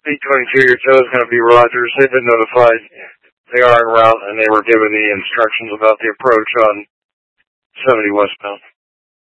822, your tow is going to be Rogers. They've been notified. They are en route, and they were given the instructions about the approach on 70 westbound.